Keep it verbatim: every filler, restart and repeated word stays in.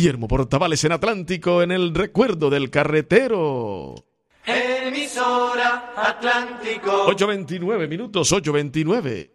Guillermo Portavales en Atlántico, en el recuerdo del carretero. Emisora Atlántico. ocho veintinueve minutos, ocho veintinueve.